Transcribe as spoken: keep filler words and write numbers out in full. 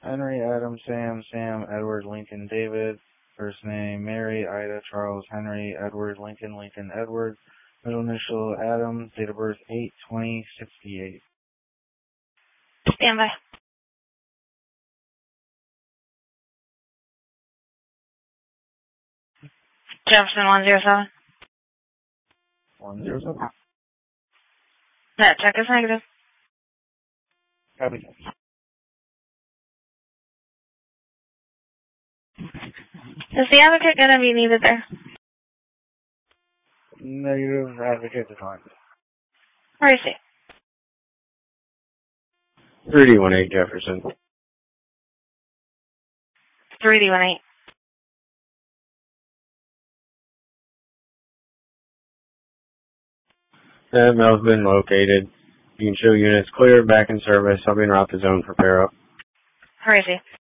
Henry, Adam, Sam, Sam, Edward, Lincoln, David. First name, Mary, Ida, Charles, Henry, Edward, Lincoln, Lincoln, Edward. Middle initial, Adam. Date of birth, eight twenty sixty-eight. Stand by. Jefferson one zero seven. one zero seven. That check is negative. Copy. Is the advocate going to be needed there? Negative, advocate declined. Where is he? three D one eight Jefferson. three D one eight. That mail's been located. You can show units clear, back in service. I'll be en route to zone for Paro. Where is he?